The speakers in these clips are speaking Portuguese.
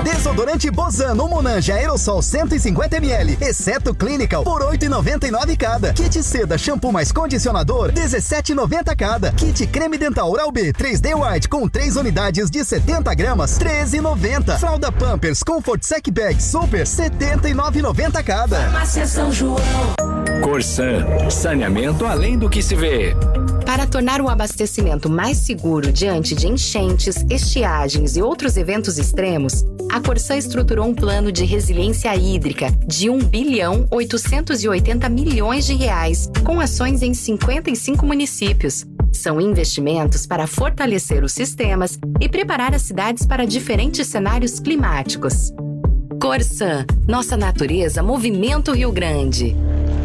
Desodorante Bozano Monange Aerosol 150ml, exceto Clinical, por R$ 8,99 cada. Kit Seda Shampoo mais Condicionador, R$ 17,90 cada. Kit Creme Dental Oral-B 3D White com 3 unidades de 70 gramas, R$ 13,90. Fralda Pampers Comfort Sec Bag Super, R$ 79,90 cada. Farmácia São João. Corsan, saneamento além do que se vê. Para tornar o abastecimento mais seguro diante de enchentes, estiagens e outros eventos extremos, a Corsan estruturou um plano de resiliência hídrica de R$ 1,880 bilhões, com ações em 55 municípios. São investimentos para fortalecer os sistemas e preparar as cidades para diferentes cenários climáticos. Corsan, nossa natureza, Movimento Rio Grande.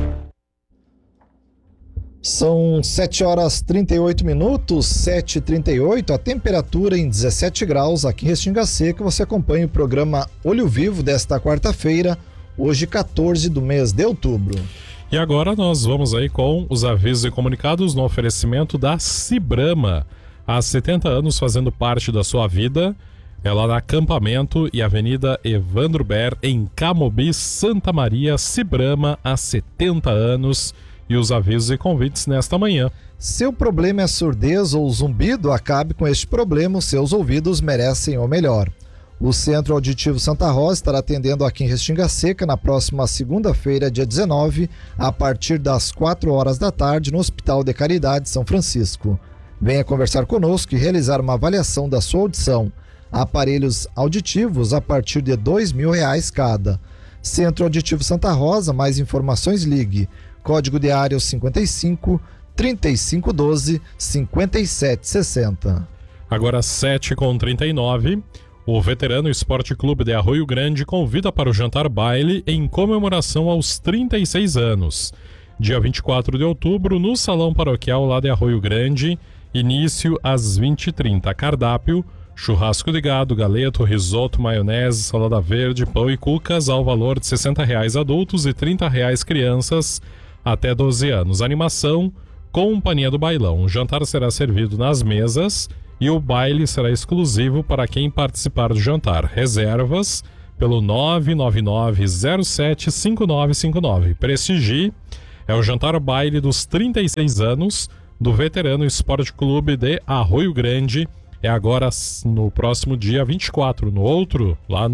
São 7h38, 7h38, a temperatura em 17 graus aqui em Restinga Seca. Você acompanha o programa Olho Vivo desta quarta-feira, hoje 14 do mês de outubro. E agora nós vamos aí com os avisos e comunicados no oferecimento da Cibrama. Há 70 anos fazendo parte da sua vida, é lá na Acampamento e Avenida Evandro Ber, em Camobi, Santa Maria. Cibrama há 70 anos. E os avisos e convites nesta manhã. Seu problema é surdez ou zumbido? Acabe com este problema, os seus ouvidos merecem o melhor. O Centro Auditivo Santa Rosa estará atendendo aqui em Restinga Seca na próxima segunda-feira, dia 19, a partir das 4 horas da tarde, no Hospital de Caridade São Francisco. Venha conversar conosco e realizar uma avaliação da sua audição. Aparelhos auditivos a partir de R$ 2.000 cada. Centro Auditivo Santa Rosa, mais informações ligue. Código de área 55 3512 5760. Agora 7h39, o Veterano Esporte Clube de Arroio Grande convida para o jantar baile em comemoração aos 36 anos. Dia 24 de outubro, no Salão Paroquial lá de Arroio Grande, início às 20h30. Cardápio: churrasco de gado, galeto, risoto, maionese, salada verde, pão e cucas, ao valor de R$ 60 adultos e R$ 30 crianças até 12 anos. Animação, Companhia do Bailão. O jantar será servido nas mesas e o baile será exclusivo para quem participar do jantar. Reservas pelo 999075959. Prestigie, é o jantar baile dos 36 anos do Veterano Esporte Clube de Arroio Grande. É agora no próximo dia 24, no outro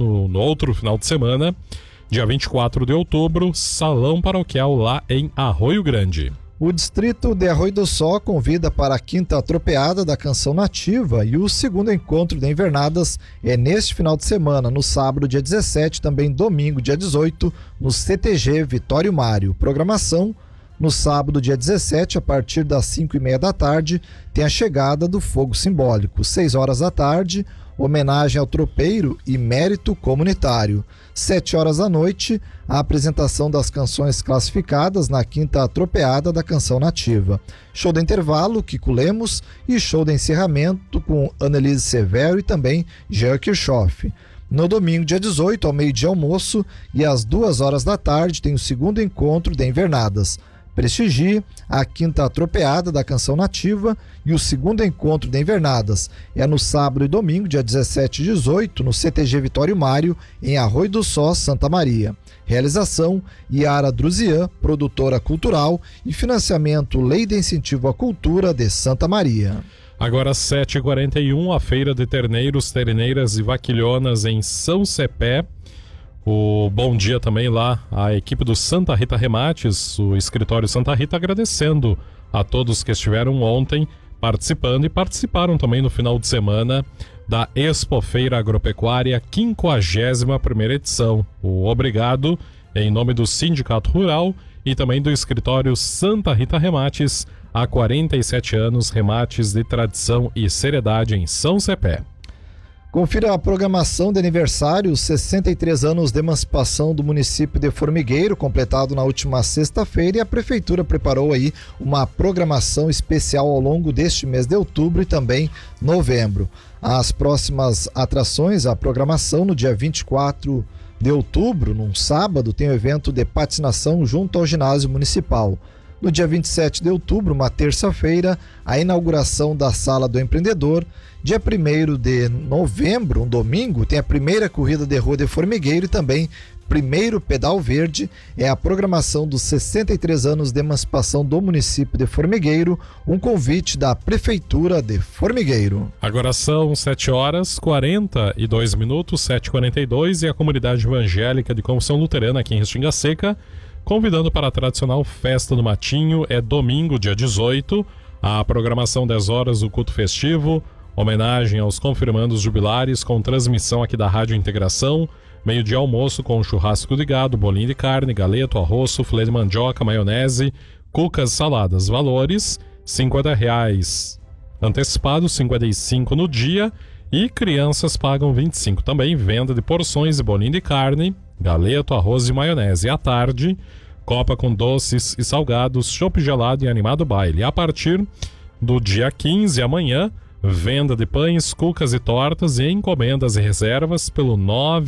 final de semana. Dia 24 de outubro, Salão Paroquial lá em Arroio Grande. O Distrito de Arroio do Sol convida para a quinta tropeada da Canção Nativa e o segundo encontro de Invernadas é neste final de semana, no sábado, dia 17, também domingo, dia 18, no CTG Vitório Mário. Programação: no sábado, dia 17, a partir das 5h30 da tarde, tem a chegada do Fogo Simbólico. 6 horas da tarde, homenagem ao tropeiro e mérito comunitário. 7 horas da noite, a apresentação das canções classificadas na quinta tropeada da Canção Nativa. Show de intervalo, Kiko Lemos, e show de encerramento com Annelise Severo e também Jean Kirchhoff. No domingo, dia 18, ao meio-dia almoço e às 2 horas da tarde, tem o segundo encontro de Invernadas. Prestigie a quinta tropeada da Canção Nativa e o segundo encontro de Invernadas. É no sábado e domingo, dia 17 e 18, no CTG Vitório Mário, em Arroio do Sol, Santa Maria. Realização: Yara Druzian, produtora cultural, e financiamento Lei de Incentivo à Cultura de Santa Maria. Agora 7h41, a Feira de Terneiros, Terneiras e Vaquilhonas em São Cepé. O bom dia também lá à equipe do Santa Rita Remates, o escritório Santa Rita, agradecendo a todos que estiveram ontem participando e participaram também no final de semana da Expofeira Agropecuária, 51ª edição. O obrigado em nome do Sindicato Rural e também do escritório Santa Rita Remates, há 47 anos, remates de tradição e seriedade em São Cepé. Confira a programação de aniversário, 63 anos de emancipação do município de Formigueiro, completado na última sexta-feira, e a prefeitura preparou aí uma programação especial ao longo deste mês de outubro e também novembro. As próximas atrações, a programação no dia 24 de outubro, num sábado, tem o evento de patinação junto ao ginásio municipal. No dia 27 de outubro, uma terça-feira, a inauguração da Sala do Empreendedor. Dia 1º de novembro, um domingo, tem a primeira corrida de rua de Formigueiro e também primeiro pedal verde. É a programação dos 63 anos de emancipação do município de Formigueiro, um convite da Prefeitura de Formigueiro. Agora são 7h42, 7h42, e a comunidade evangélica de Confissão Luterana aqui em Restinga Seca, convidando para a tradicional Festa do Matinho. É domingo, dia 18, a programação 10 horas, o culto festivo, homenagem aos confirmandos jubilares com transmissão aqui da Rádio Integração, meio-dia almoço com churrasco de gado, bolinho de carne, galeto, arroz, soufflé de mandioca, maionese, cucas, saladas. Valores R$50 antecipado, 55 no dia, e crianças pagam 25. Também venda de porções de bolinho de carne, galeto, arroz e maionese. À tarde, copa com doces e salgados, chopp gelado e animado baile. A partir do dia 15, amanhã, venda de pães, cucas e tortas e encomendas e reservas pelo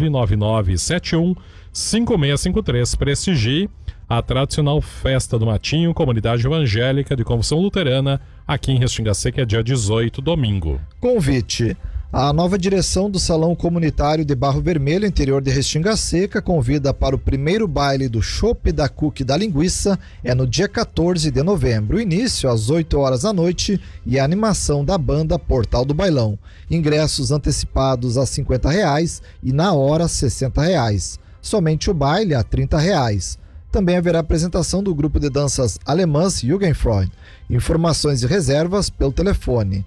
99971-5653. Prestigie a tradicional Festa do Matinho, comunidade evangélica de Confissão Luterana, aqui em Restinga Seca, é dia 18, domingo. Convite. A nova direção do Salão Comunitário de Barro Vermelho, interior de Restinga Seca, convida para o primeiro baile do Chopp, da Cuca e da Linguiça. É no dia 14 de novembro. O início às 8 horas da noite e a animação da banda Portal do Bailão. Ingressos antecipados a R$50 e na hora R$60. Somente o baile a R$30. Também haverá apresentação do grupo de danças alemãs Jugendfreund. Informações e reservas pelo telefone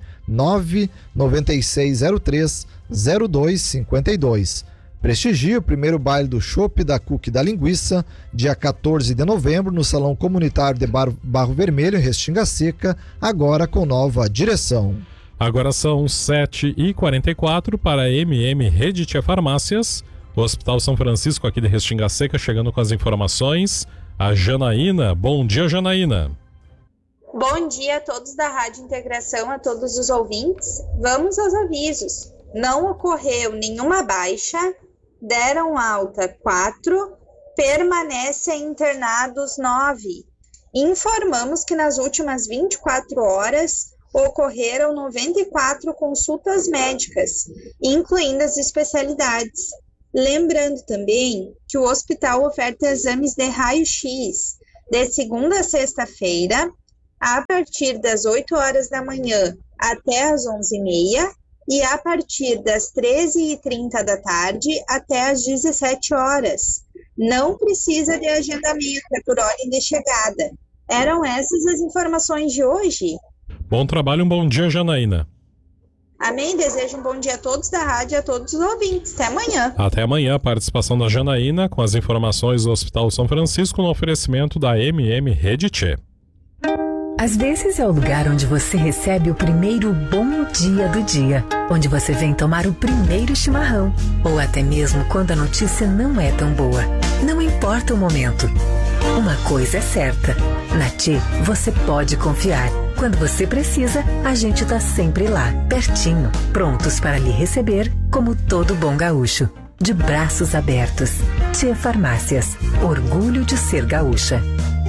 99603-0252. Prestigie o primeiro baile do Chopp, da Cuca e da Linguiça, dia 14 de novembro, no Salão Comunitário de Barro Vermelho, em Restinga Seca, agora com nova direção. Agora são 7h44 para a MM Redit Farmácias. O Hospital São Francisco aqui de Restinga Seca chegando com as informações. A Janaína. Bom dia, Janaína. Bom dia a todos da Rádio Integração, a todos os ouvintes. Vamos aos avisos. Não ocorreu nenhuma baixa, deram alta 4, permanecem internados 9. Informamos que nas últimas 24 horas ocorreram 94 consultas médicas, incluindo as especialidades. Lembrando também que o hospital oferta exames de raio-x de segunda a sexta-feira, a partir das 8 horas da manhã até as 11h30 e a partir das 13h30 da tarde até as 17 horas. Não precisa de agendamento, é por ordem de chegada. Eram essas as informações de hoje. Bom trabalho, um bom dia, Janaína. Amém, desejo um bom dia a todos da rádio e a todos os ouvintes. Até amanhã. Até amanhã, a participação da Janaína com as informações do Hospital São Francisco no oferecimento da MM Redit. Às vezes é o lugar onde você recebe o primeiro bom dia do dia, onde você vem tomar o primeiro chimarrão, ou até mesmo quando a notícia não é tão boa. Não importa o momento. Uma coisa é certa, na TI você pode confiar. Quando você precisa, a gente tá sempre lá, pertinho, prontos para lhe receber como todo bom gaúcho. De braços abertos. TI Farmácias, orgulho de ser gaúcha.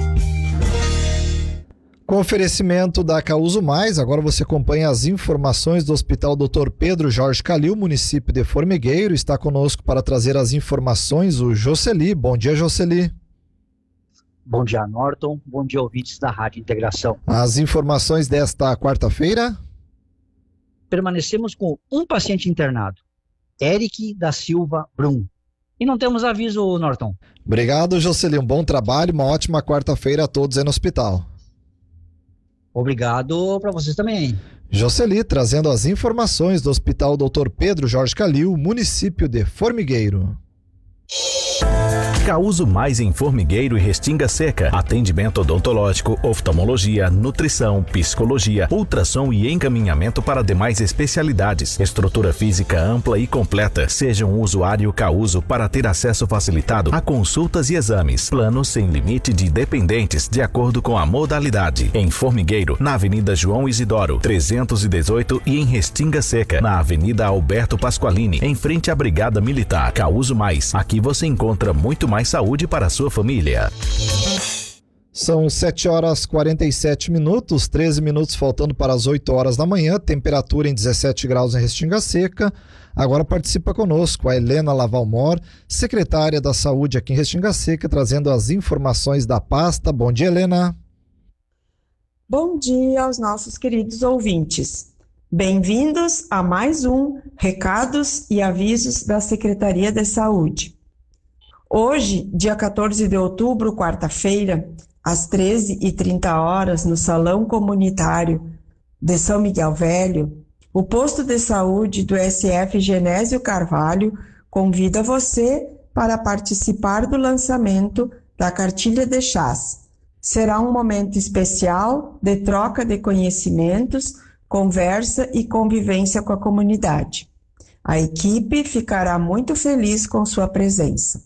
Com oferecimento da Causo Mais, agora você acompanha as informações do Hospital Dr. Pedro Jorge Calil, município de Formigueiro. Está conosco para trazer as informações o Jocely. Bom dia, Jocely. Bom dia, Norton. Bom dia, ouvintes da Rádio Integração. As informações desta quarta-feira. Permanecemos com um paciente internado, Eric da Silva Brum. E não temos aviso, Norton. Obrigado, Jocely. Um bom trabalho, uma ótima quarta-feira a todos aí no hospital. Obrigado para vocês também. Jocely trazendo as informações do Hospital Dr. Pedro Jorge Calil, município de Formigueiro. Causo Mais em Formigueiro e Restinga Seca. Atendimento odontológico, oftalmologia, nutrição, psicologia, ultrassom e encaminhamento para demais especialidades. Estrutura física ampla e completa. Seja um usuário Causo para ter acesso facilitado a consultas e exames. Plano sem limite de dependentes, de acordo com a modalidade. Em Formigueiro, na Avenida João Isidoro, 318 e em Restinga Seca, na Avenida Alberto Pasqualini, em frente à Brigada Militar. Causo Mais. Aqui você encontra muito mais saúde para a sua família. São 7h47, 13 minutos faltando para as 8 horas da manhã, temperatura em 17 graus em Restinga Seca. Agora participa conosco a Helena Lavalmor, secretária da Saúde aqui em Restinga Seca, trazendo as informações da pasta. Bom dia, Helena. Bom dia aos nossos queridos ouvintes. Bem-vindos a mais um Recados e Avisos da Secretaria de Saúde. Hoje, dia 14 de outubro, quarta-feira, às 13h30, no Salão Comunitário de São Miguel Velho, o posto de saúde do SF Genésio Carvalho convida você para participar do lançamento da cartilha de chás. Será um momento especial de troca de conhecimentos, conversa e convivência com a comunidade. A equipe ficará muito feliz com sua presença.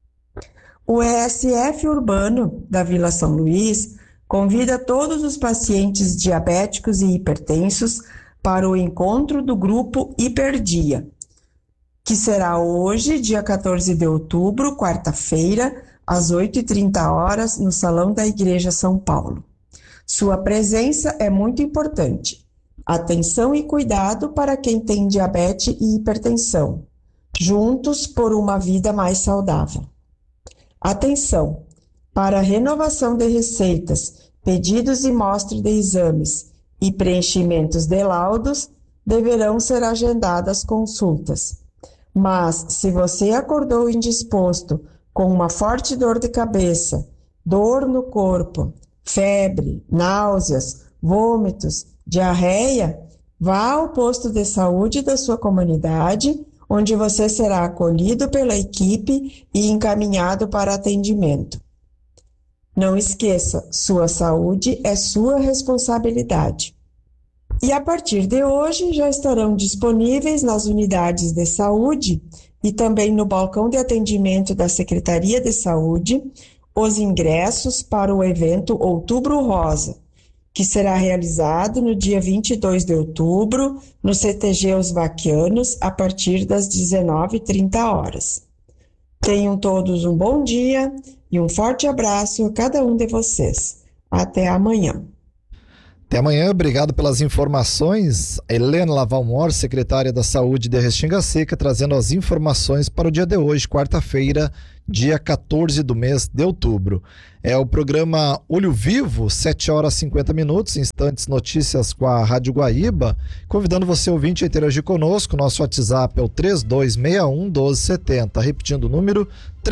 O ESF Urbano da Vila São Luís convida todos os pacientes diabéticos e hipertensos para o encontro do grupo Hiperdia, que será hoje, dia 14 de outubro, quarta-feira, às 8h30, no Salão da Igreja São Paulo. Sua presença é muito importante. Atenção e cuidado para quem tem diabetes e hipertensão. Juntos por uma vida mais saudável. Atenção! Para renovação de receitas, pedidos e mostra de exames e preenchimentos de laudos, deverão ser agendadas consultas. Mas, se você acordou indisposto, com uma forte dor de cabeça, dor no corpo, febre, náuseas, vômitos, diarreia, vá ao posto de saúde da sua comunidade, onde você será acolhido pela equipe e encaminhado para atendimento. Não esqueça, sua saúde é sua responsabilidade. E a partir de hoje já estarão disponíveis nas unidades de saúde e também no balcão de atendimento da Secretaria de Saúde os ingressos para o evento Outubro Rosa, que será realizado no dia 22 de outubro, no CTG Os Vaquianos, a partir das 19h30. Tenham todos um bom dia e um forte abraço a cada um de vocês. Até amanhã. Até amanhã, obrigado pelas informações. Helena Lavalmor, secretária da Saúde de Restinga Seca, trazendo as informações para o dia de hoje, quarta-feira, dia 14 do mês de outubro. É o programa Olho Vivo, 7h50, instantes notícias com a Rádio Guaíba. Convidando você, ouvinte, a interagir conosco. Nosso WhatsApp é o 3261-1270. Repetindo o número,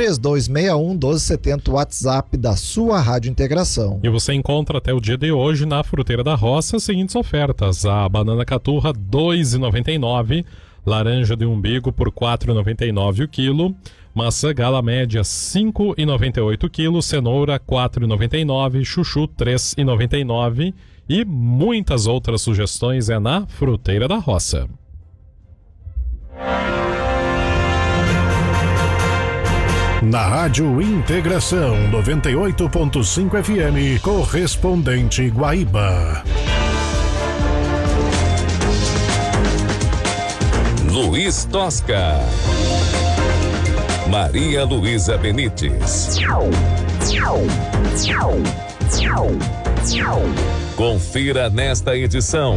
3261-1270, WhatsApp da sua Rádio Integração. E você encontra até o dia de hoje na Fruteira da Roça as seguintes ofertas: a banana caturra R$ 2,99, laranja de umbigo por R$ 4,99 o quilo, maçã gala média R$ 5,98 o quilo, cenoura R$ 4,99, chuchu R$ 3,99 e muitas outras sugestões é na Fruteira da Roça. Na Rádio Integração 98.5 FM, correspondente Guaíba. Luiz Tosca. Maria Luísa Benites. Confira nesta edição.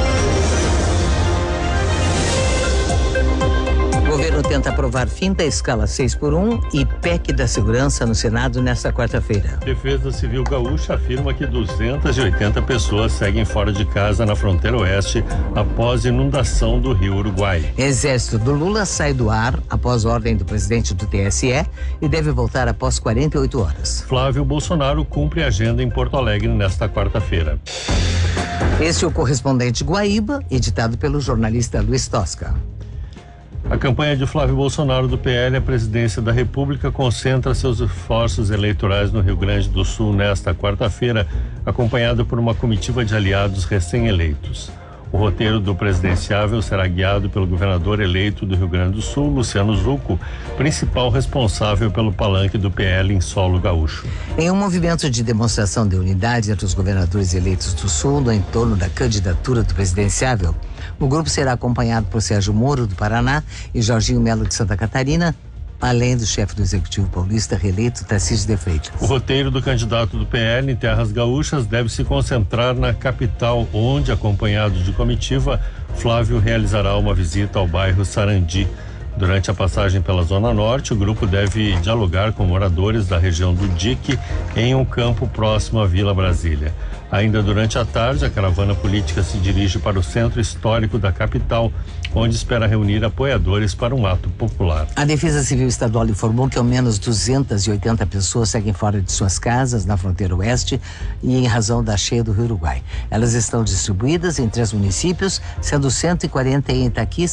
O governo tenta aprovar fim da escala 6x1 e PEC da segurança no Senado nesta quarta-feira. Defesa Civil Gaúcha afirma que 280 pessoas seguem fora de casa na fronteira oeste após inundação do Rio Uruguai. Exército do Lula sai do ar após ordem do presidente do TSE e deve voltar após 48 horas. Flávio Bolsonaro cumpre agenda em Porto Alegre nesta quarta-feira. Este é o correspondente Guaíba, editado pelo jornalista Luiz Tosca. A campanha de Flávio Bolsonaro do PL à presidência da República concentra seus esforços eleitorais no Rio Grande do Sul nesta quarta-feira, acompanhado por uma comitiva de aliados recém-eleitos. O roteiro do presidenciável será guiado pelo governador eleito do Rio Grande do Sul, Luciano Zucco, principal responsável pelo palanque do PL em solo gaúcho. Em um movimento de demonstração de unidade entre os governadores eleitos do Sul no entorno da candidatura do presidenciável, o grupo será acompanhado por Sérgio Moro, do Paraná, e Jorginho Melo, de Santa Catarina, além do chefe do Executivo paulista reeleito, Tarcísio de Freitas. O roteiro do candidato do PL em Terras Gaúchas deve se concentrar na capital, onde, acompanhado de comitiva, Flávio realizará uma visita ao bairro Sarandi. Durante a passagem pela Zona Norte, o grupo deve dialogar com moradores da região do Dique em um campo próximo à Vila Brasília. Ainda durante a tarde, a caravana política se dirige para o centro histórico da capital, onde espera reunir apoiadores para um ato popular. A Defesa Civil Estadual informou que ao menos 280 pessoas seguem fora de suas casas na fronteira oeste e em razão da cheia do Rio Uruguai. Elas estão distribuídas em 3 municípios, sendo 140 em Itaqui,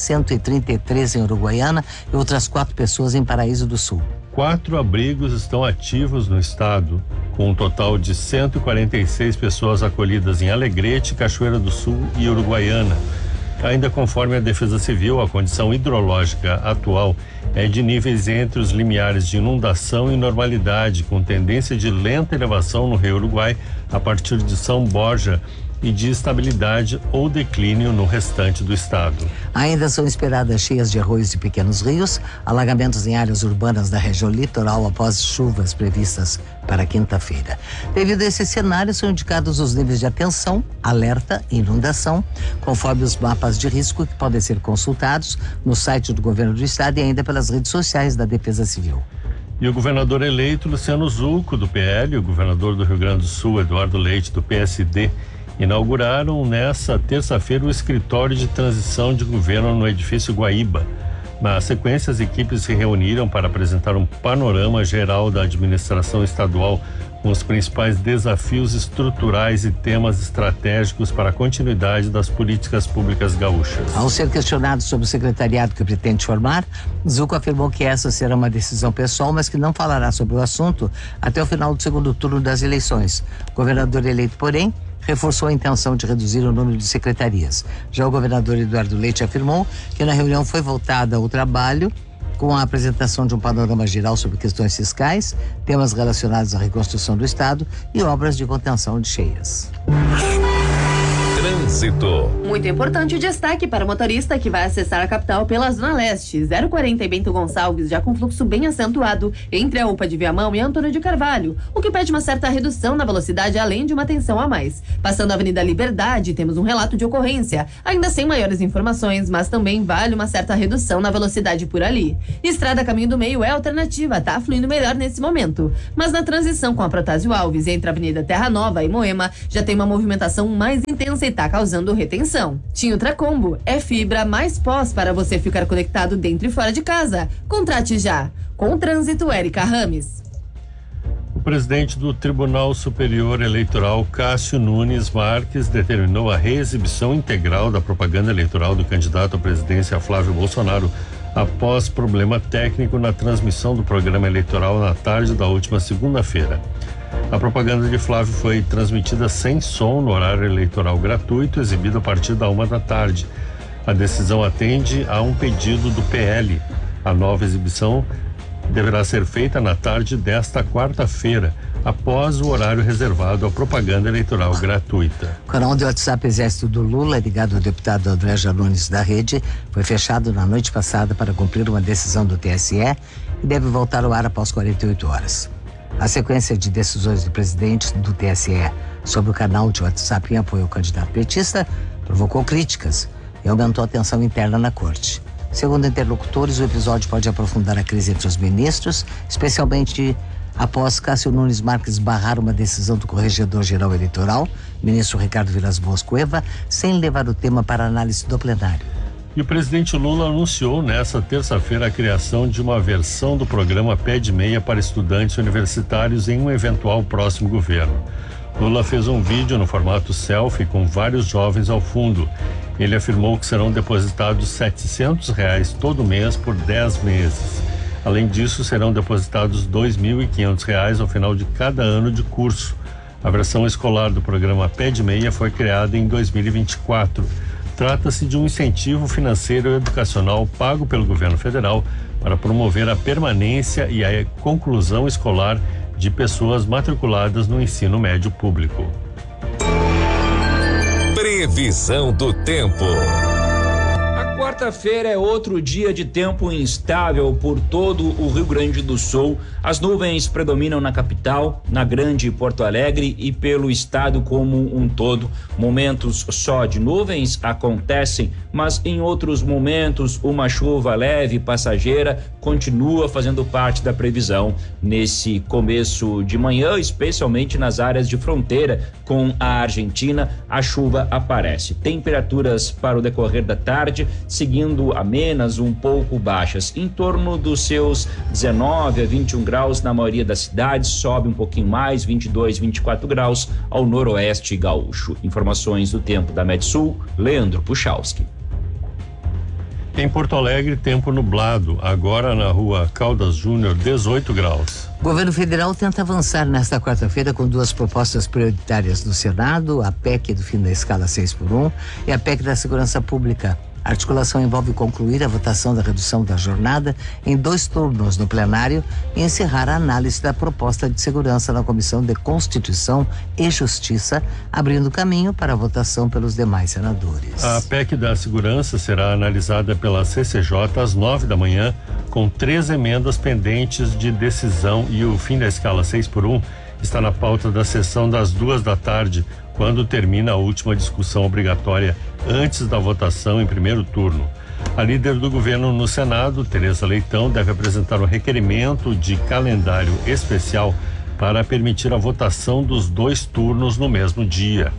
133 em Uruguaiana e outras 4 pessoas em Paraíso do Sul. 4 abrigos estão ativos no estado, com um total de 146 pessoas acolhidas em Alegrete, Cachoeira do Sul e Uruguaiana. Ainda conforme a Defesa Civil, a condição hidrológica atual é de níveis entre os limiares de inundação e normalidade, com tendência de lenta elevação no Rio Uruguai a partir de São Borja e de estabilidade ou declínio no restante do estado. Ainda são esperadas cheias de arroios e pequenos rios, alagamentos em áreas urbanas da região litoral após chuvas previstas para quinta-feira. Devido a esse cenário, são indicados os níveis de atenção, alerta e inundação, conforme os mapas de risco que podem ser consultados no site do governo do estado e ainda pelas redes sociais da Defesa Civil. E o governador eleito Luciano Zucco, do PL, o governador do Rio Grande do Sul, Eduardo Leite, do PSD, inauguraram nesta terça-feira o escritório de transição de governo no edifício Guaíba. Na sequência, as equipes se reuniram para apresentar um panorama geral da administração estadual com os principais desafios estruturais e temas estratégicos para a continuidade das políticas públicas gaúchas. Ao ser questionado sobre o secretariado que pretende formar, Zucco afirmou que essa será uma decisão pessoal, mas que não falará sobre o assunto até o final do segundo turno das eleições. O governador eleito, porém, reforçou a intenção de reduzir o número de secretarias. Já o governador Eduardo Leite afirmou que na reunião foi voltada ao trabalho com a apresentação de um panorama geral sobre questões fiscais, temas relacionados à reconstrução do estado e obras de contenção de cheias. Trânsito. Muito importante o destaque para o motorista que vai acessar a capital pela Zona Leste, 040 e Bento Gonçalves, já com fluxo bem acentuado entre a UPA de Viamão e Antônio de Carvalho, o que pede uma certa redução na velocidade, além de uma tensão a mais. Passando a Avenida Liberdade, temos um relato de ocorrência, ainda sem maiores informações, mas também vale uma certa redução na velocidade por ali. Estrada Caminho do Meio é alternativa, tá fluindo melhor nesse momento. Mas na transição com a Protásio Alves entre a Avenida Terra Nova e Moema, já tem uma movimentação mais intensa e tá causando retenção. Tinha Ultracombo, é fibra mais pós para você ficar conectado dentro e fora de casa. Contrate já. Com o trânsito, Érica Rames. O presidente do Tribunal Superior Eleitoral, Cássio Nunes Marques, determinou a reexibição integral da propaganda eleitoral do candidato à presidência Flávio Bolsonaro após problema técnico na transmissão do programa eleitoral na tarde da última segunda-feira. A propaganda de Flávio foi transmitida sem som no horário eleitoral gratuito, exibida a partir da 1h. A decisão atende a um pedido do PL. A nova exibição deverá ser feita na tarde desta quarta-feira, após o horário reservado à propaganda eleitoral gratuita. O canal de WhatsApp Exército do Lula, ligado ao deputado André Janones da Rede, foi fechado na noite passada para cumprir uma decisão do TSE e deve voltar ao ar após 48 horas. A sequência de decisões do presidente do TSE sobre o canal de WhatsApp em apoio ao candidato petista provocou críticas e aumentou a tensão interna na corte. Segundo interlocutores, o episódio pode aprofundar a crise entre os ministros, especialmente após Cássio Nunes Marques barrar uma decisão do Corregedor-Geral Eleitoral, ministro Ricardo Vilas Boas Cueva, sem levar o tema para análise do plenário. E o presidente Lula anunciou nesta terça-feira a criação de uma versão do programa Pé de Meia para estudantes universitários em um eventual próximo governo. Lula fez um vídeo no formato selfie com vários jovens ao fundo. Ele afirmou que serão depositados R$700 todo mês por 10 meses. Além disso, serão depositados R$2.500 ao final de cada ano de curso. A versão escolar do programa Pé de Meia foi criada em 2024. Trata-se de um incentivo financeiro e educacional pago pelo governo federal para promover a permanência e a conclusão escolar de pessoas matriculadas no ensino médio público. Previsão do tempo. A Quarta-feira é outro dia de tempo instável por todo o Rio Grande do Sul. As nuvens predominam na capital, na Grande Porto Alegre e pelo estado como um todo. Momentos só de nuvens acontecem, mas em outros momentos uma chuva leve e passageira continua fazendo parte da previsão. Nesse começo de manhã, especialmente nas áreas de fronteira com a Argentina, a chuva aparece. Temperaturas para o decorrer da tarde seguindo amenas um pouco baixas, em torno dos seus 19 a 21 graus na maioria das cidades, sobe um pouquinho mais, 22, 24 graus ao noroeste gaúcho. Informações do tempo da Metsul, Leandro Puchalski. Em Porto Alegre, tempo nublado, agora na rua Caldas Júnior, 18 graus. O governo federal tenta avançar nesta quarta-feira com duas propostas prioritárias do Senado, a PEC do fim da escala 6x1 e a PEC da segurança pública. A articulação envolve concluir a votação da redução da jornada em 2 turnos no plenário e encerrar a análise da proposta de segurança na Comissão de Constituição e Justiça, abrindo caminho para a votação pelos demais senadores. A PEC da segurança será analisada pela CCJ às 9 da manhã, com 3 emendas pendentes de decisão, e o fim da escala 6x1 está na pauta da sessão das 2 da tarde, quando termina a última discussão obrigatória antes da votação em primeiro turno. A líder do governo no Senado, Tereza Leitão, deve apresentar um requerimento de calendário especial para permitir a votação dos 2 turnos no mesmo dia.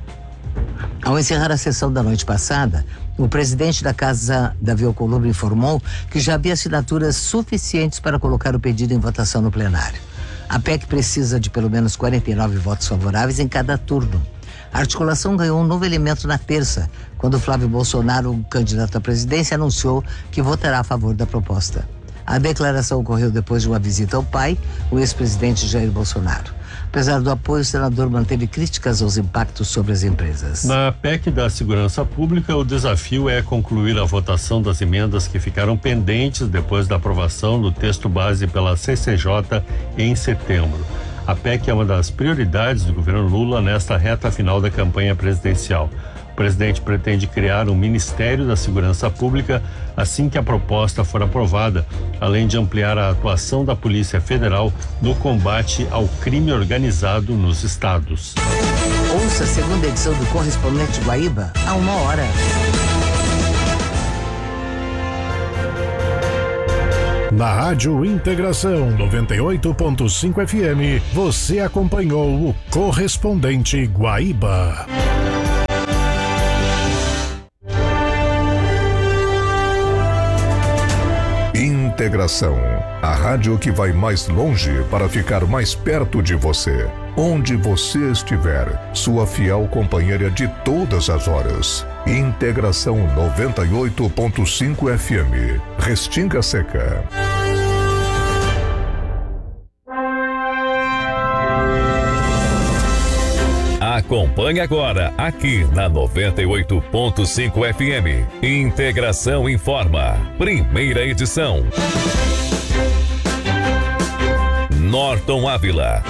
Ao encerrar a sessão da noite passada, o presidente da Casa, Davi Alcolumbre, informou que já havia assinaturas suficientes para colocar o pedido em votação no plenário. A PEC precisa de pelo menos 49 votos favoráveis em cada turno. A articulação ganhou um novo elemento na terça, quando Flávio Bolsonaro, candidato à presidência, anunciou que votará a favor da proposta. A declaração ocorreu depois de uma visita ao pai, o ex-presidente Jair Bolsonaro. Apesar do apoio, o senador manteve críticas aos impactos sobre as empresas. Na PEC da segurança pública, o desafio é concluir a votação das emendas que ficaram pendentes depois da aprovação do texto base pela CCJ em setembro. A PEC é uma das prioridades do governo Lula nesta reta final da campanha presidencial. O presidente pretende criar um Ministério da Segurança Pública assim que a proposta for aprovada, além de ampliar a atuação da Polícia Federal no combate ao crime organizado nos estados. Ouça a segunda edição do Correspondente Guaíba a 1h. Na Rádio Integração 98.5 FM, você acompanhou o Correspondente Guaíba. Integração, a rádio que vai mais longe para ficar mais perto de você. Onde você estiver, sua fiel companheira de todas as horas. Integração 98.5 FM, Restinga Seca. Acompanhe agora, aqui na 98.5 FM. Integração Informa, primeira edição. Norton Ávila.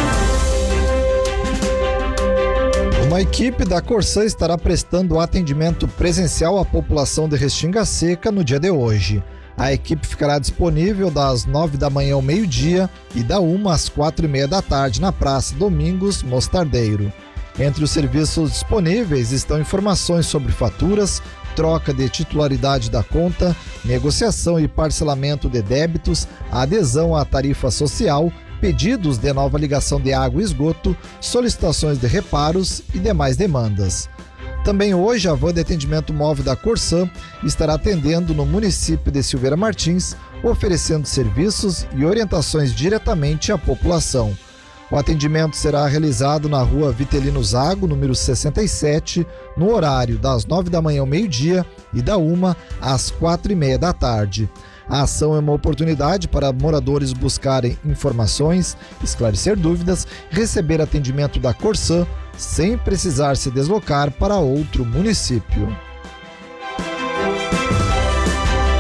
Uma equipe da Corsã estará prestando atendimento presencial à população de Restinga Seca no dia de hoje. A equipe ficará disponível das 9 da manhã ao meio-dia e da 1 às 4h30 da tarde na Praça Domingos Mostardeiro. Entre os serviços disponíveis estão informações sobre faturas, troca de titularidade da conta, negociação e parcelamento de débitos, adesão à tarifa social, pedidos de nova ligação de água e esgoto, solicitações de reparos e demais demandas. Também hoje a van de atendimento móvel da Corsã estará atendendo no município de Silveira Martins, oferecendo serviços e orientações diretamente à população. O atendimento será realizado na rua Vitelino Zago, número 67, no horário das 9 da manhã ao meio-dia e da 1 às 4h30 da tarde. A ação é uma oportunidade para moradores buscarem informações, esclarecer dúvidas e receber atendimento da Corsã sem precisar se deslocar para outro município.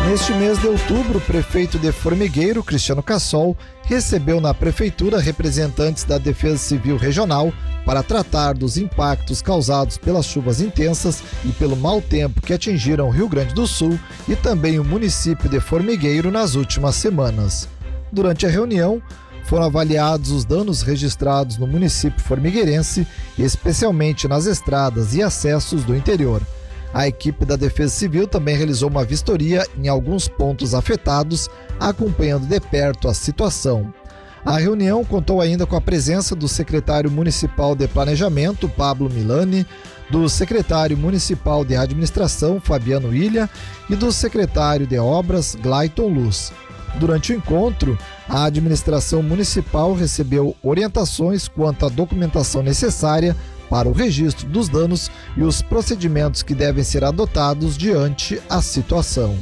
Neste mês de outubro, o prefeito de Formigueiro, Cristiano Cassol, recebeu na prefeitura representantes da Defesa Civil Regional para tratar dos impactos causados pelas chuvas intensas e pelo mau tempo que atingiram o Rio Grande do Sul e também o município de Formigueiro nas últimas semanas. Durante a reunião, foram avaliados os danos registrados no município formigueirense, especialmente nas estradas e acessos do interior. A equipe da Defesa Civil também realizou uma vistoria em alguns pontos afetados, acompanhando de perto a situação. A reunião contou ainda com a presença do secretário municipal de Planejamento, Pablo Milani, do secretário municipal de Administração, Fabiano Ilha, e do secretário de Obras, Glayton Luz. Durante o encontro, a administração municipal recebeu orientações quanto à documentação necessária para o registro dos danos e os procedimentos que devem ser adotados diante a situação.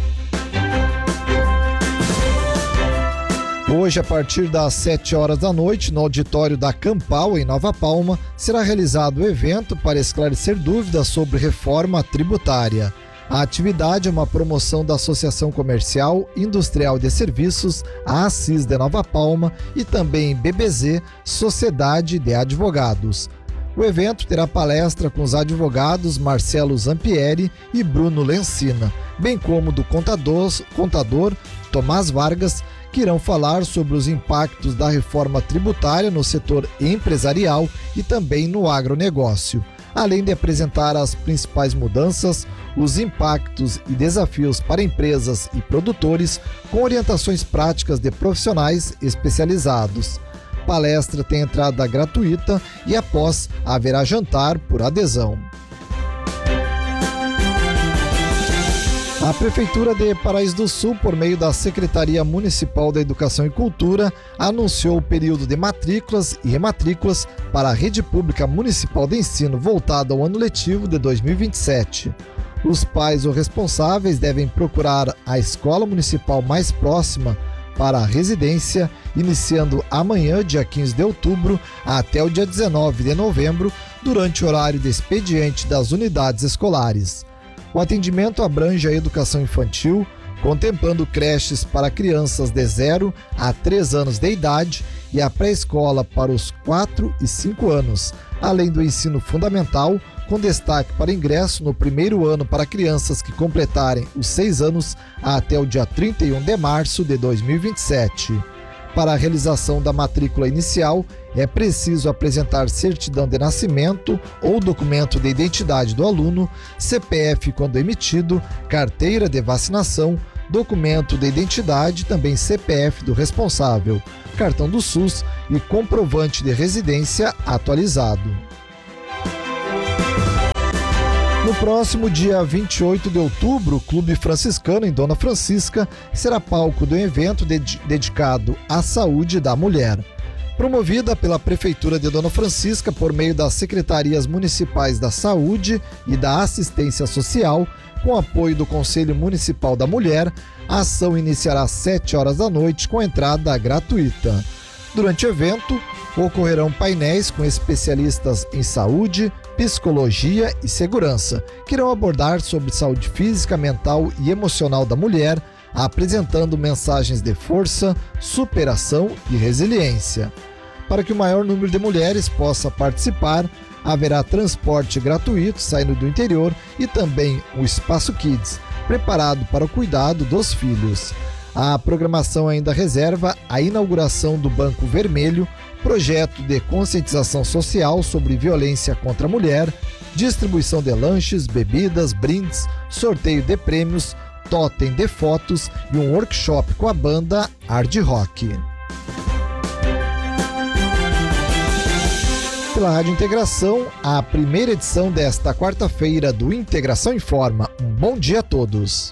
Hoje, a partir das 7 horas da noite, no auditório da Campal, em Nova Palma, será realizado o evento para esclarecer dúvidas sobre reforma tributária. A atividade é uma promoção da Associação Comercial Industrial de Serviços, a ACIS de Nova Palma, e também BBZ, Sociedade de Advogados. O evento terá palestra com os advogados Marcelo Zampieri e Bruno Lencina, bem como do contador Tomás Vargas, que irão falar sobre os impactos da reforma tributária no setor empresarial e também no agronegócio, além de apresentar as principais mudanças, os impactos e desafios para empresas e produtores, com orientações práticas de profissionais especializados. Palestra tem entrada gratuita e após haverá jantar por adesão. A Prefeitura de Paraíso do Sul, por meio da Secretaria Municipal da Educação e Cultura, anunciou o período de matrículas e rematrículas para a Rede Pública Municipal de Ensino voltada ao ano letivo de 2027. Os pais ou responsáveis devem procurar a escola municipal mais próxima para a residência, iniciando amanhã, dia 15 de outubro, até o dia 19 de novembro, durante o horário de expediente das unidades escolares. O atendimento abrange a educação infantil, contemplando creches para crianças de 0 a 3 anos de idade e a pré-escola para os 4 e 5 anos, além do ensino fundamental, com destaque para ingresso no primeiro ano para crianças que completarem os 6 anos até o dia 31 de março de 2027. Para a realização da matrícula inicial, é preciso apresentar certidão de nascimento ou documento de identidade do aluno, CPF quando emitido, carteira de vacinação, documento de identidade, também CPF do responsável, cartão do SUS e comprovante de residência atualizado. No próximo dia 28 de outubro, o Clube Franciscano, em Dona Francisca, será palco de um evento dedicado à saúde da mulher. Promovida pela Prefeitura de Dona Francisca por meio das Secretarias Municipais da Saúde e da Assistência Social, com apoio do Conselho Municipal da Mulher, a ação iniciará às 7 horas da noite com entrada gratuita. Durante o evento, ocorrerão painéis com especialistas em saúde, psicologia e segurança, que irão abordar sobre saúde física, mental e emocional da mulher, apresentando mensagens de força, superação e resiliência. Para que o maior número de mulheres possa participar, haverá transporte gratuito saindo do interior e também o Espaço Kids, preparado para o cuidado dos filhos. A programação ainda reserva a inauguração do Banco Vermelho, projeto de conscientização social sobre violência contra a mulher, distribuição de lanches, bebidas, brindes, sorteio de prêmios, totem de fotos e um workshop com a banda Hard Rock. Pela Rádio Integração, a primeira edição desta quarta-feira do Integração Informa. Um bom dia a todos.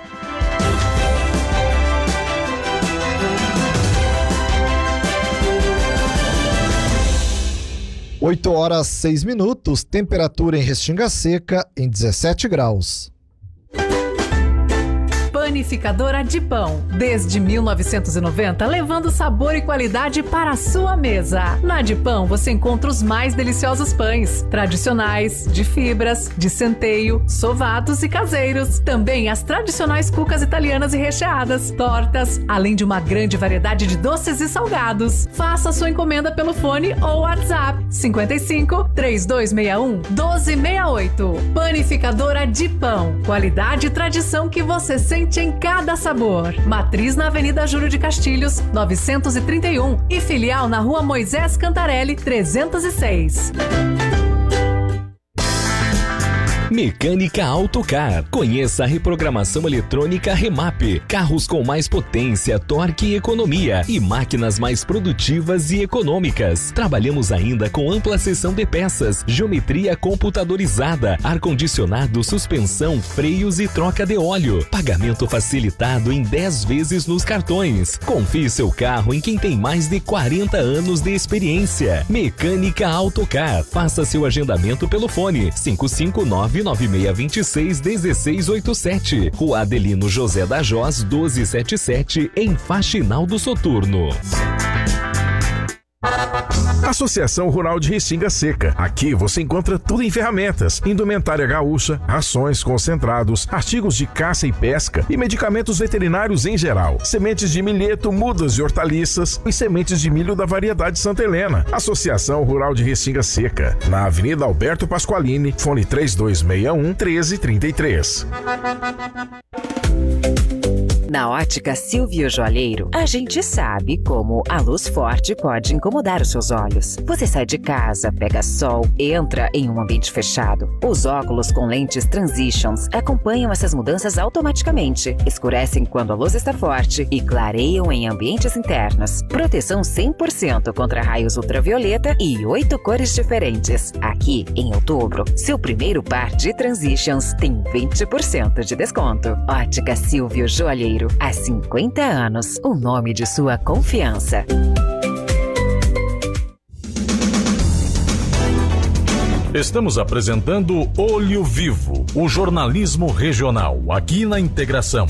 8 horas 6 minutos, temperatura em Restinga Seca em 17 graus. Panificadora de Pão. Desde 1990, levando sabor e qualidade para a sua mesa. Na de Pão você encontra os mais deliciosos pães, tradicionais, de fibras, de centeio, sovados e caseiros. Também as tradicionais cucas italianas e recheadas, tortas, além de uma grande variedade de doces e salgados. Faça sua encomenda pelo fone ou WhatsApp 55 3261 1268. Panificadora de Pão. Qualidade e tradição que você sente em cada sabor. Matriz na Avenida Júlio de Castilhos, 931 e filial na Rua Moisés Cantarelli, 306. Mecânica Autocar. Conheça a reprogramação eletrônica Remap. Carros com mais potência, torque e economia. E máquinas mais produtivas e econômicas. Trabalhamos ainda com ampla seção de peças, geometria computadorizada, ar-condicionado, suspensão, freios e troca de óleo. Pagamento facilitado em 10 vezes nos cartões. Confie seu carro em quem tem mais de 40 anos de experiência. Mecânica Autocar. Faça seu agendamento pelo fone 559-9626-1687. Rua Adelino José da Jós, 1277, em Faxinal do Soturno. Associação Rural de Restinga Seca. Aqui você encontra tudo em ferramentas, indumentária gaúcha, rações, concentrados, artigos de caça e pesca e medicamentos veterinários em geral. Sementes de milheto, mudas e hortaliças e sementes de milho da variedade Santa Helena. Associação Rural de Restinga Seca. Na Avenida Alberto Pasqualini, fone 3261-1333. Na Ótica Silvio Joalheiro, a gente sabe como a luz forte pode incomodar os seus olhos. Você sai de casa, pega sol, entra em um ambiente fechado. Os óculos com lentes Transitions acompanham essas mudanças automaticamente. Escurecem quando a luz está forte e clareiam em ambientes internos. Proteção 100% contra raios ultravioleta e 8 cores diferentes. Aqui, em outubro, seu primeiro par de Transitions tem 20% de desconto. Ótica Silvio Joalheiro. Há 50 anos, o nome de sua confiança. Estamos apresentando Olho Vivo, o jornalismo regional, aqui na Integração.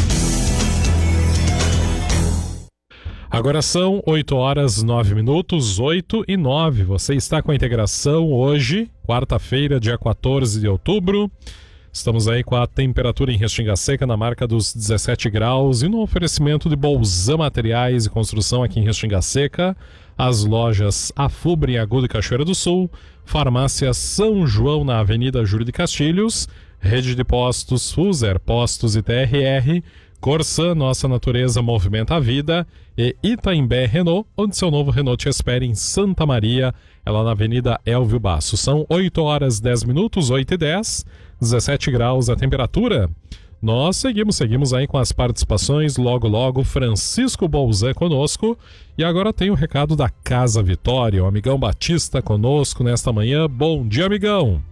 Agora são 8 horas 9 minutos, 8 e 9. Você está com a Integração hoje, quarta-feira, dia 14 de outubro. Estamos aí com a temperatura em Restinga Seca na marca dos 17 graus e no oferecimento de Bolzan Materiais e Construção aqui em Restinga Seca, as lojas Afubre em Agudo e Cachoeira do Sul, Farmácia São João na Avenida Júlio de Castilhos, Rede de Postos Fuser, Postos e TRR, Corsan, Nossa Natureza Movimenta a Vida e Itaimbé Renault, onde seu novo Renault te espera em Santa Maria, ela na Avenida Elvio Basso. São 8 horas 10 minutos, 8 e 10, 17 graus a temperatura. Nós seguimos aí com as participações, logo Francisco Bolzan conosco. E agora tem o recado da Casa Vitória, o amigão Batista conosco nesta manhã. Bom dia, amigão!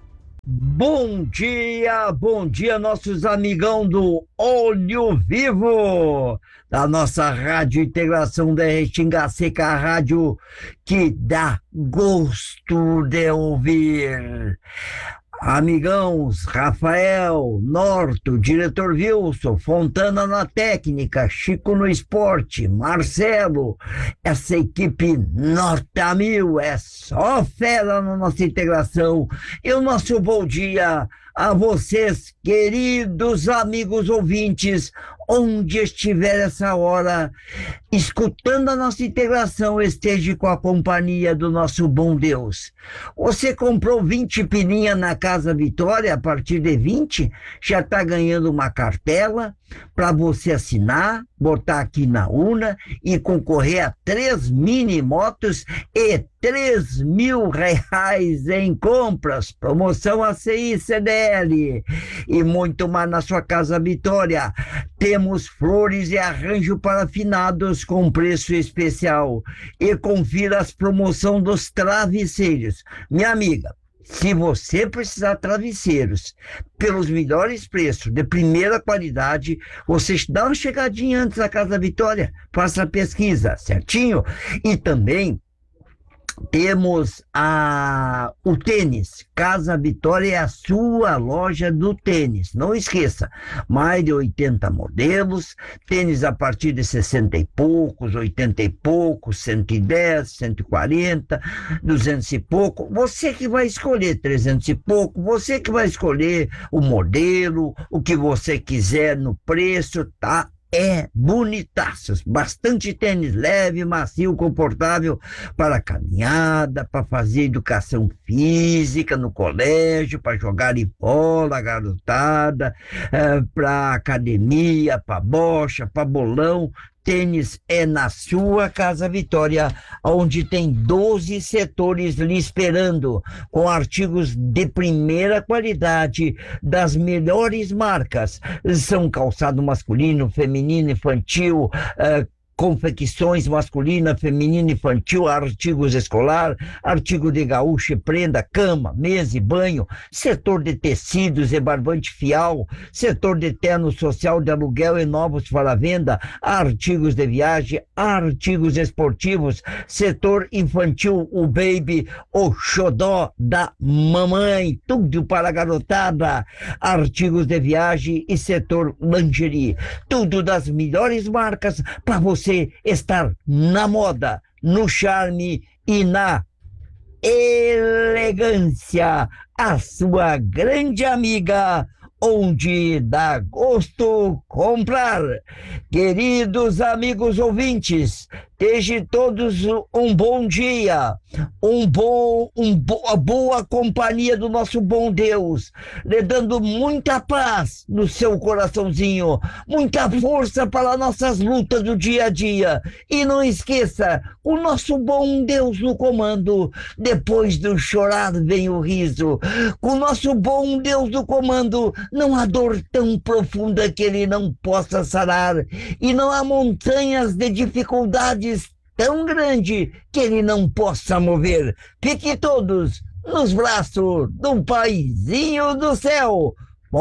Bom dia, nossos amigão do Olho Vivo, da nossa Rádio Integração da Restinga Seca, a rádio que dá gosto de ouvir. Amigãos, Rafael, Norto, diretor Wilson, Fontana na técnica, Chico no esporte, Marcelo, essa equipe nota 1000, é só fera na nossa integração. E o nosso bom dia a vocês, queridos amigos ouvintes, onde estiver essa hora, escutando a nossa integração, esteja com a companhia do nosso bom Deus. Você comprou 20 pininha na Casa Vitória, a partir de 20, já está ganhando uma cartela para você assinar, botar aqui na urna e concorrer a 3 mini motos e R$3.000 em compras, promoção ACI CDL e muito mais na sua Casa Vitória. Temos flores e arranjo para finados com preço especial. E confira as promoções dos travesseiros. Minha amiga, se você precisar de travesseiros pelos melhores preços, de primeira qualidade, você dá uma chegadinha antes da Casa Vitória, faça a pesquisa, certinho? E também temos o tênis. Casa Vitória é a sua loja do tênis. Não esqueça, mais de 80 modelos, tênis a partir de 60 e poucos, 80 e poucos, 110, 140, 200 e pouco. Você que vai escolher 300 e pouco, você que vai escolher o modelo, o que você quiser no preço, tá? É bonitaços, bastante tênis leve, macio, confortável para caminhada, para fazer educação física no colégio, para jogar de bola, garotada, para academia, para bocha, para bolão. Tênis é na sua Casa Vitória, onde tem 12 setores lhe esperando, com artigos de primeira qualidade, das melhores marcas. São calçado masculino, feminino, infantil, confecções masculina, feminina, infantil, artigos escolar, artigo de gaúcho e prenda, cama, mesa e banho, setor de tecidos e barbante fial, setor de terno social de aluguel e novos para venda, artigos de viagem, artigos esportivos, setor infantil, o baby, o xodó da mamãe, tudo para a garotada, artigos de viagem e setor lingerie, tudo das melhores marcas para você estar na moda, no charme e na elegância. A sua grande amiga, onde dá gosto comprar. Queridos amigos ouvintes, tenham todos um bom dia, a boa companhia do nosso bom Deus, lhe dando muita paz no seu coraçãozinho, muita força para nossas lutas do dia a dia. E não esqueça, o nosso bom Deus no comando, depois do chorar vem o riso. Com o nosso bom Deus no comando, não há dor tão profunda que ele não possa sarar, e não há montanhas de dificuldades tão grande que ele não possa mover. Fiquem todos nos braços do Paizinho do céu.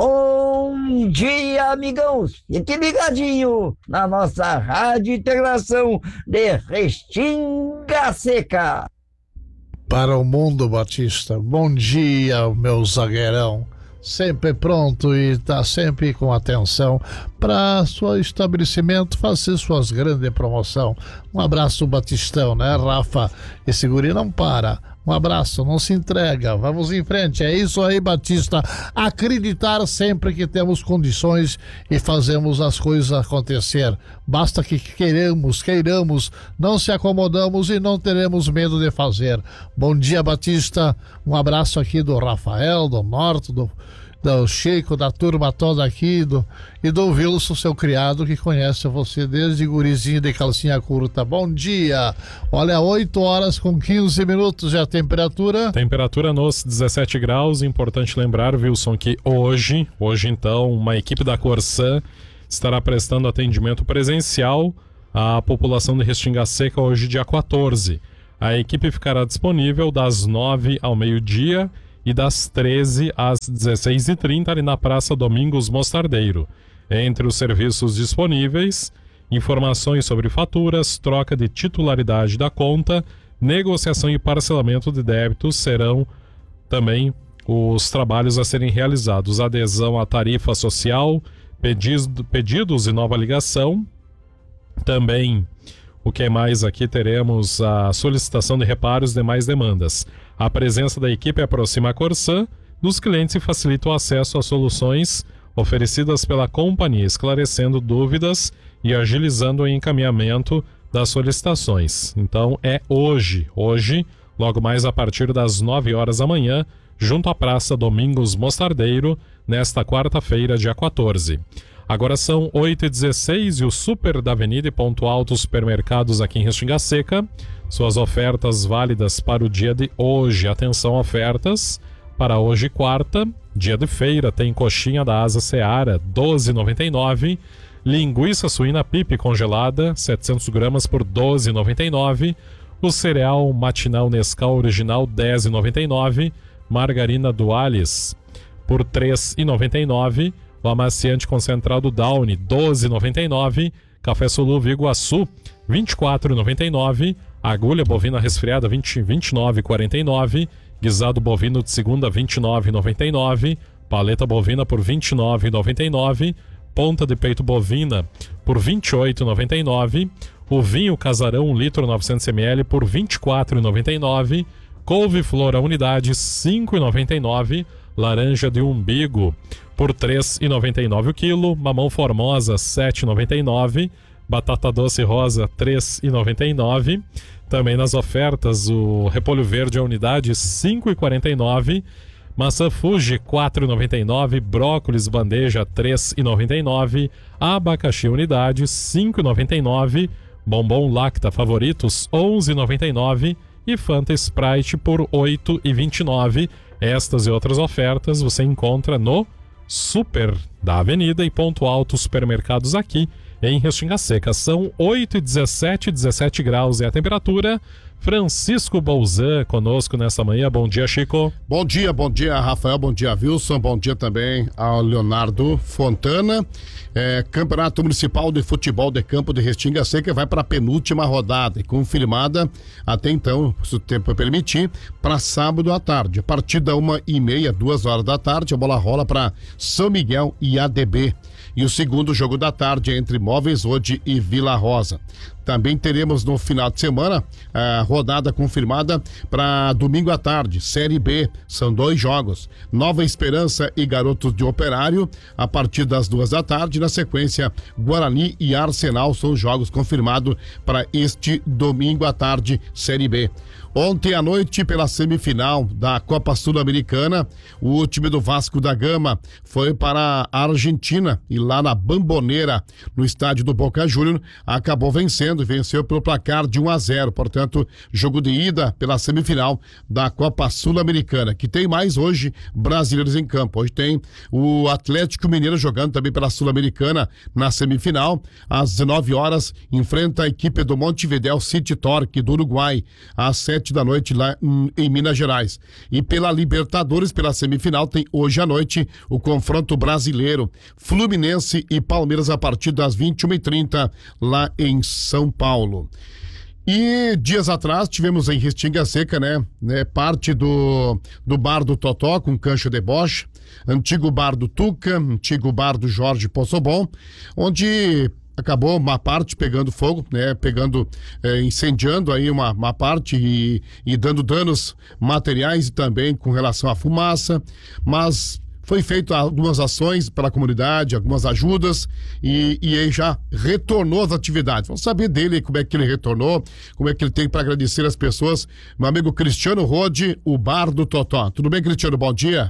Bom dia, amigãos. Fique ligadinho na nossa Rádio Integração de Restinga Seca. Para o mundo, Batista. Bom dia, meu zagueirão. Sempre pronto e está sempre com atenção para seu estabelecimento fazer suas grandes promoções. Um abraço, Batistão, né, Rafa? Esse guri não para. Um abraço, não se entrega. Vamos em frente. É isso aí, Batista. Acreditar sempre que temos condições e fazemos as coisas acontecer. Basta que queiramos, não se acomodamos e não teremos medo de fazer. Bom dia, Batista. Um abraço aqui do Rafael, do Norte, do Chico, da turma toda aqui, e do Wilson, seu criado, que conhece você desde gurizinho de calcinha curta. Bom dia! Olha, 8 horas com 15 minutos e a temperatura? Temperatura nos 17 graus. Importante lembrar, Wilson, que hoje então, uma equipe da Corsã estará prestando atendimento presencial à população de Restinga Seca hoje, dia 14. A equipe ficará disponível das 9 ao meio-dia e das 13 às 16h30 ali na Praça Domingos Mostardeiro. Entre os serviços disponíveis, informações sobre faturas, troca de titularidade da conta, negociação e parcelamento de débitos serão também os trabalhos a serem realizados. Adesão à tarifa social, pedidos e nova ligação. Também, o que mais aqui, teremos a solicitação de reparos e demais demandas. A presença da equipe aproxima a Corsã dos clientes e facilita o acesso às soluções oferecidas pela companhia, esclarecendo dúvidas e agilizando o encaminhamento das solicitações. Então é hoje, logo mais a partir das 9 horas da manhã, junto à Praça Domingos Mostardeiro, nesta quarta-feira, dia 14. Agora são 8h16 e o Super da Avenida e Ponto Alto Supermercados aqui em Restinga Seca. Suas ofertas válidas para o dia de hoje. Atenção, ofertas para hoje, quarta, dia de feira. Tem coxinha da Asa Seara, R$ 12,99. Linguiça suína Pipe congelada, 700 gramas por R$ 12,99. O cereal matinal Nescau original, R$ 10,99. Margarina Dualis por R$ 3,99. O amaciante concentrado Downy, R$ 12,99. Café solúvel Iguaçu, R$ 24,99. Agulha bovina resfriada 29,49. Guisado bovino de segunda 29,99. Paleta bovina por 29,99. Ponta de peito bovina por 28,99. O vinho Casarão 1 litro 900 ml por 24,99. Couve-flor a unidade 5,99. Laranja de umbigo por 3,99 o quilo. Mamão formosa 7,99. Batata doce rosa 3,99. Também nas ofertas o repolho verde a unidade 5,49. Maçã Fuji 4,99. Brócolis bandeja 3,99. Abacaxi unidade 5,99. Bombom Lacta Favoritos 11,99. E Fanta Sprite por 8,29. Estas e outras ofertas você encontra no Super da Avenida e Ponto Alto Supermercados aqui em Restinga Seca. São 8h17, 17 graus é a temperatura. Francisco Bolzan conosco nessa manhã. Bom dia, Chico. Bom dia, Rafael. Bom dia, Wilson. Bom dia também ao Leonardo Fontana. Campeonato Municipal de Futebol de Campo de Restinga Seca vai para a penúltima rodada e confirmada até então, se o tempo permitir, para sábado à tarde. A partir da 1h30, 2 horas da tarde, a bola rola para São Miguel e ADB. E o segundo jogo da tarde é entre Móveis Ode e Vila Rosa. Também teremos no final de semana a rodada confirmada para domingo à tarde, Série B, são 2 jogos. Nova Esperança e Garotos de Operário, a partir das 2 da tarde. Na sequência, Guarani e Arsenal são jogos confirmados para este domingo à tarde, Série B. Ontem à noite, pela semifinal da Copa Sul-Americana, o time do Vasco da Gama foi para a Argentina e lá na Bombonera, no estádio do Boca Juniors, acabou vencendo e venceu pelo placar de 1-0. Portanto, jogo de ida pela semifinal da Copa Sul-Americana, que tem mais hoje brasileiros em campo. Hoje tem o Atlético Mineiro jogando também pela Sul-Americana na semifinal. Às 19 horas, enfrenta a equipe do Montevideo City Torque do Uruguai, às 7 da noite lá em Minas Gerais. E pela Libertadores, pela semifinal, tem hoje à noite o confronto brasileiro, Fluminense e Palmeiras a partir das 21h30 lá em São Paulo. E dias atrás tivemos em Restinga Seca, parte do bar do Totó com Cancho de Bosch, antigo bar do Tuca, antigo bar do Jorge Possobon, onde acabou uma parte pegando fogo, incendiando aí uma parte e dando danos materiais e também com relação à fumaça, mas foi feito algumas ações pela comunidade, algumas ajudas e ele já retornou às atividades. Vamos saber dele como é que ele retornou, como é que ele tem para agradecer as pessoas. Meu amigo Cristiano Rode, o Bar do Totó. Tudo bem, Cristiano? Bom dia.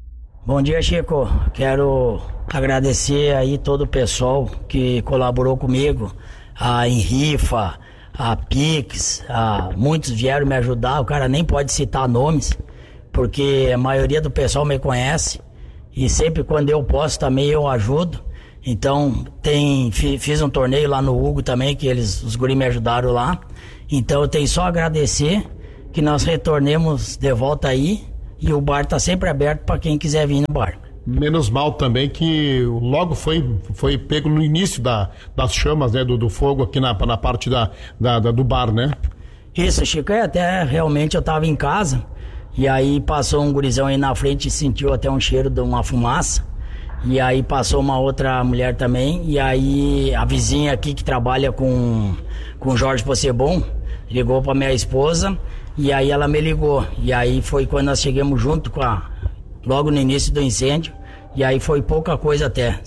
Bom dia, Chico. Quero agradecer aí todo o pessoal que colaborou comigo, a Enrifa, a Pix, muitos vieram me ajudar. O cara nem pode citar nomes, porque a maioria do pessoal me conhece e sempre quando eu posso também eu ajudo. Então fiz um torneio lá no Hugo também, que os guris me ajudaram lá. Então eu tenho só a agradecer que nós retornemos de volta aí. E o bar tá sempre aberto para quem quiser vir no bar. Menos mal também que logo foi pego no início das chamas, do fogo aqui na parte do bar, né? Isso, Chico, até realmente eu tava em casa e aí passou um gurizão aí na frente e sentiu até um cheiro de uma fumaça. E aí passou uma outra mulher também e aí a vizinha aqui que trabalha com o Jorge Possobon ligou para minha esposa. E aí ela me ligou, e aí foi quando nós chegamos junto logo no início do incêndio, e aí foi pouca coisa até,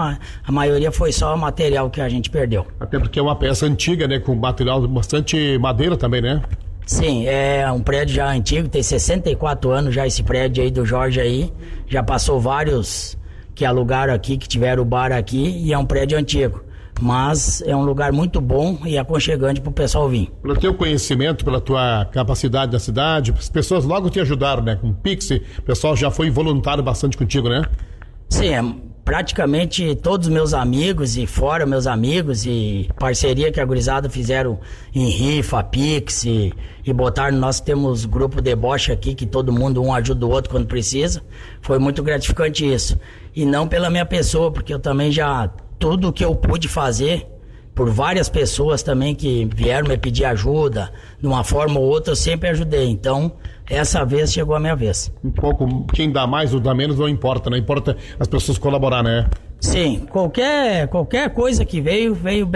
a maioria foi só o material que a gente perdeu. Até porque é uma peça antiga, com material, bastante madeira também, né? Sim, é um prédio já antigo, tem 64 anos já esse prédio aí do Jorge aí, já passou vários que alugaram aqui, que tiveram o bar aqui, e é um prédio antigo. Mas é um lugar muito bom e aconchegante para o pessoal vir. Pelo teu conhecimento, pela tua capacidade da cidade, as pessoas logo te ajudaram, Com o Pix, o pessoal já foi voluntário bastante contigo, né? Sim, praticamente todos os meus amigos e fora meus amigos e parceria que a gurizada fizeram em rifa, Pix e botaram, nós temos grupo deboche aqui que todo mundo um ajuda o outro quando precisa. Foi muito gratificante isso. E não pela minha pessoa, porque eu também tudo que eu pude fazer por várias pessoas também que vieram me pedir ajuda, de uma forma ou outra eu sempre ajudei. Então, essa vez chegou a minha vez. Um pouco, quem dá mais ou dá menos não importa, né? Importa as pessoas colaborar, né? Sim, qualquer coisa que veio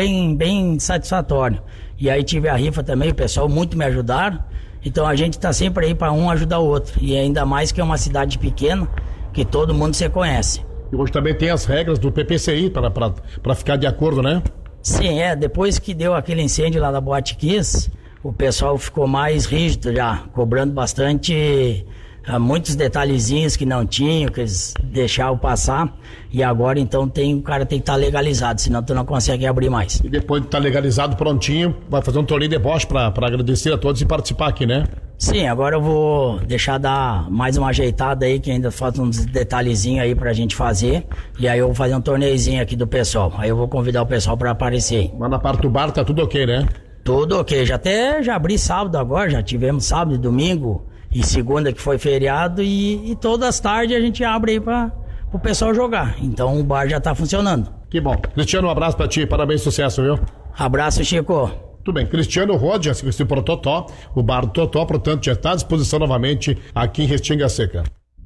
bem satisfatório. E aí tive a rifa também, o pessoal muito me ajudaram. Então a gente tá sempre aí para um ajudar o outro. E ainda mais que é uma cidade pequena, que todo mundo se conhece. E hoje também tem as regras do PPCI para ficar de acordo, né? Sim, depois que deu aquele incêndio lá da Boate Kiss, o pessoal ficou mais rígido já, cobrando bastante, muitos detalhezinhos que não tinham, que eles deixavam passar. E agora então o cara tem que estar legalizado, senão tu não consegue abrir mais. E depois de estar legalizado, prontinho, vai fazer um torneio de deboche para agradecer a todos e participar aqui, né? Sim, agora eu vou deixar dar mais uma ajeitada aí, que ainda falta uns detalhezinhos aí pra gente fazer. E aí eu vou fazer um torneiozinho aqui do pessoal. Aí eu vou convidar o pessoal pra aparecer. Mas na parte do bar tá tudo ok, né? Tudo ok, já abri sábado agora, já tivemos sábado e domingo e segunda que foi feriado e todas as tardes a gente abre aí pro pessoal jogar. Então o bar já tá funcionando. Que bom. Cristiano, um abraço pra ti, parabéns, sucesso, viu? Abraço, Chico. Tudo bem, Cristiano Rode, assim conhecido por Totó, o bar do Totó, portanto já está à disposição novamente aqui em Restinga Seca.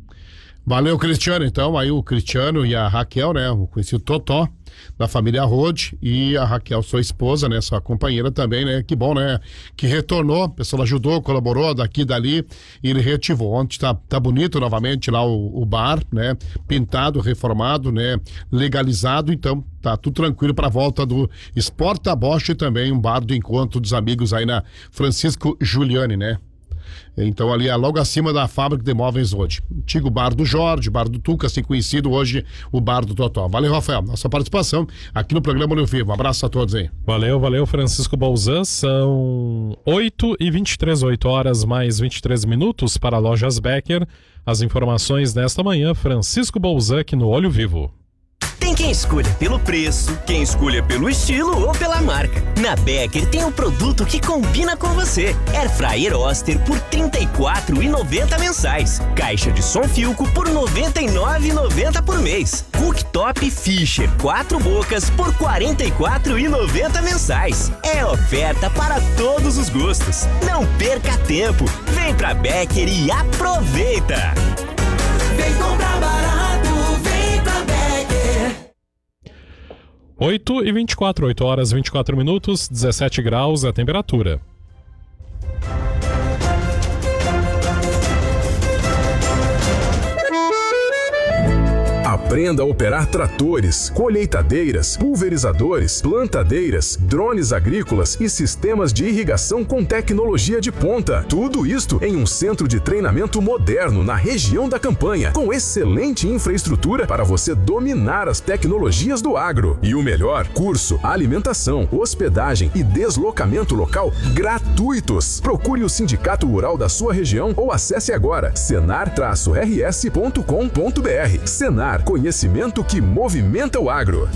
Valeu, Cristiano, então, aí o Cristiano e a Raquel, né, o conhecido Totó, da família Rode, e a Raquel, sua esposa, né, sua companheira também, né, que bom, né, que retornou, a pessoa ajudou, colaborou daqui e dali, e ele reativou. Ontem tá bonito novamente lá o bar, né, pintado, reformado, né, legalizado, então tá tudo tranquilo para a volta do Sport Bosch e também um bar do encontro dos amigos aí na Francisco Giuliani, né. Então ali é logo acima da fábrica de móveis hoje. Antigo bar do Jorge, bar do Tuca, assim conhecido hoje o bar do Totó. Valeu, Rafael, nossa participação aqui no programa Olho Vivo. Um abraço a todos aí. Valeu, Francisco Bolzan. São 8h23, 8 horas mais 23 minutos para Lojas Becker. As informações nesta manhã, Francisco Bolzan aqui no Olho Vivo. Tem quem escolha pelo preço, quem escolha pelo estilo ou pela marca. Na Becker tem um produto que combina com você. Air Fryer Oster por R$ 34,90 mensais. Caixa de som Filco por R$ 99,90 por mês. Cooktop Fischer 4 bocas por R$ 44,90 mensais. É oferta para todos os gostos. Não perca tempo. Vem pra Becker e aproveita. Vem comprar barato, vem pra Becker. 8h24, 8 horas 24 minutos, 17 graus a temperatura. Aprenda a operar tratores, colheitadeiras, pulverizadores, plantadeiras, drones agrícolas e sistemas de irrigação com tecnologia de ponta. Tudo isto em um centro de treinamento moderno na região da Campanha, com excelente infraestrutura para você dominar as tecnologias do agro. E o melhor, curso, alimentação, hospedagem e deslocamento local gratuitos. Procure o Sindicato Rural da sua região ou acesse agora senar-rs.com.br. Senar, conhecimento que movimenta o agro.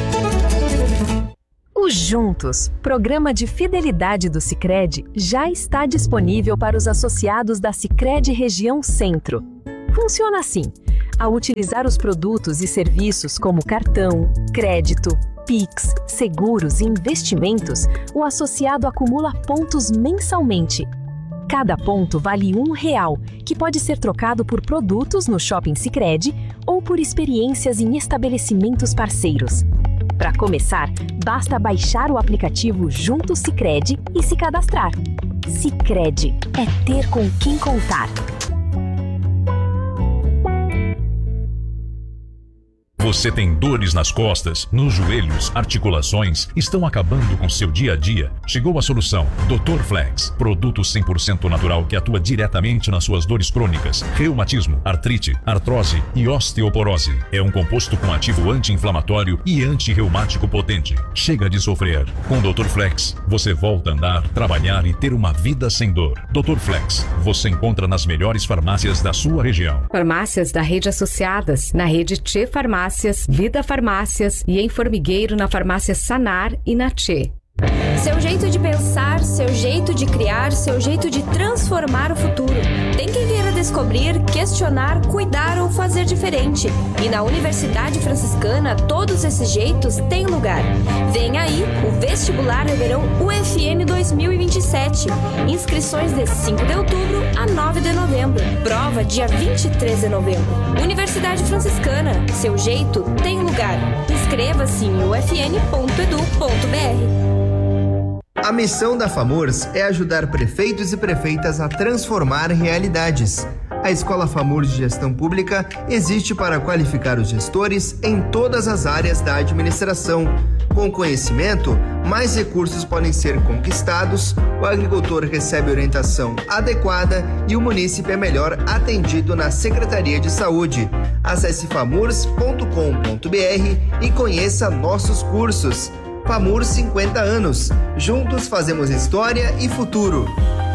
O Juntos, programa de fidelidade do Sicredi, já está disponível para os associados da Sicredi Região Centro. Funciona assim: ao utilizar os produtos e serviços como cartão, crédito, Pix, seguros e investimentos, o associado acumula pontos mensalmente. Cada ponto vale R$1, que pode ser trocado por produtos no Shopping Sicredi ou por experiências em estabelecimentos parceiros. Para começar, basta baixar o aplicativo Junto Sicredi e se cadastrar. Sicredi é ter com quem contar. Você tem dores nas costas, nos joelhos, articulações, estão acabando com seu dia a dia? Chegou a solução. Dr. Flex, produto 100% natural que atua diretamente nas suas dores crônicas, reumatismo, artrite, artrose e osteoporose. É um composto com ativo anti-inflamatório e anti-reumático potente. Chega de sofrer. Com Dr. Flex, você volta a andar, trabalhar e ter uma vida sem dor. Dr. Flex, você encontra nas melhores farmácias da sua região. Farmácias da rede associadas, na rede Tchê Farmácias, Vida Farmácias e em Formigueiro na farmácia Sanar e na Tchê. Seu jeito de pensar seu jeito de criar, seu jeito de transformar o futuro. Tem quem queira descobrir, questionar, cuidar ou fazer diferente. E na Universidade Franciscana, todos esses jeitos têm lugar. Vem aí o Vestibular de Verão UFN 2027. Inscrições de 5 de outubro a 9 de novembro. Prova dia 23 de novembro. Universidade Franciscana, seu jeito tem lugar. Inscreva-se em ufn.edu.br. A missão da FAMURS é ajudar prefeitos e prefeitas a transformar realidades. A Escola FAMURS de Gestão Pública existe para qualificar os gestores em todas as áreas da administração. Com conhecimento, mais recursos podem ser conquistados, o agricultor recebe orientação adequada e o munícipe é melhor atendido na Secretaria de Saúde. Acesse famurs.com.br e conheça nossos cursos. FAMURS 50 anos. Juntos fazemos história e futuro.